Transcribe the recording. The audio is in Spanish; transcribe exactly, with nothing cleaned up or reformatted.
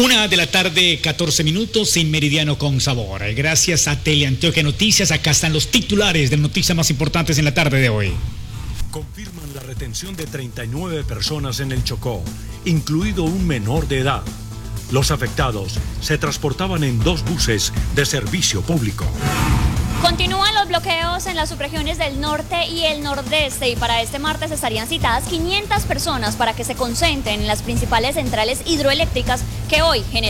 Una de la tarde, catorce minutos, en Meridiano con Sabor. Gracias a Teleantioquia Noticias, acá están los titulares de noticias más importantes en la tarde de hoy. Confirman la retención de treinta y nueve personas en el Chocó, incluido un menor de edad. Los afectados se transportaban en dos buses de servicio público. Continúan los bloqueos en las subregiones del norte y el nordeste y para este martes estarían citadas quinientas personas para que se concentren en las principales centrales hidroeléctricas que hoy generan